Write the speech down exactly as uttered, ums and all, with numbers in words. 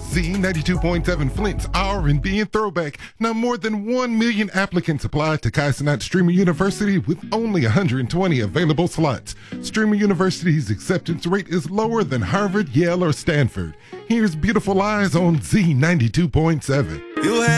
Z ninety-two point seven Flint's R and B and Throwback. Now more than one million applicants applied to Kai Cenat Streamer University with only one hundred twenty available slots. Streamer University's acceptance rate is lower than Harvard, Yale, or Stanford. Here's Beautiful Lies on Z ninety-two point seven. You